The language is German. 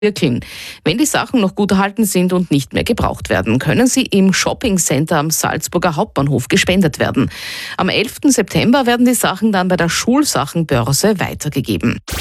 Wirkeln. Wenn die Sachen noch gut erhalten sind und nicht mehr gebraucht werden, können sie im Shoppingcenter am Salzburger Hauptbahnhof gespendet werden. Am 11. September werden die Sachen dann bei der Schulsachenbörse weitergegeben.